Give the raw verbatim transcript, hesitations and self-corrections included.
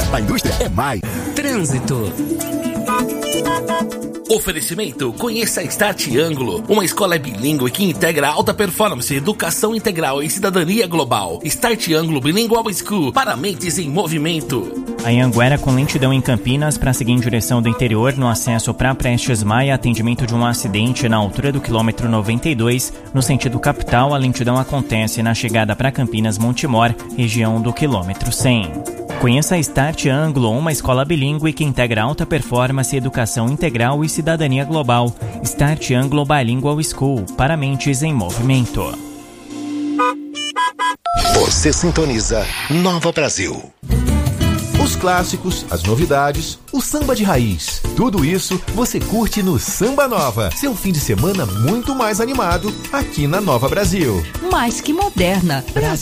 A indústria é mais. Trânsito. Oferecimento: conheça a Start Ângulo, uma escola bilíngue que integra alta performance, educação integral e cidadania global. Start Ângulo Bilingual School, para mentes em movimento. A Anhanguera com lentidão em Campinas para seguir em direção do interior no acesso para Prestes Maia, atendimento de um acidente na altura do quilômetro noventa e dois, no sentido capital. A lentidão acontece na chegada para Campinas Montemor, região do quilômetro cem. Conheça a Start Ângulo, uma escola bilíngue que integra alta performance, educação integral e cidadania global. Start Ângulo Bilingual School, para mentes em movimento. Você sintoniza Nova Brasil. Os clássicos, as novidades, o samba de raiz. Tudo isso você curte no Samba Nova. Seu fim de semana muito mais animado aqui na Nova Brasil. Mais que moderna. Brasil.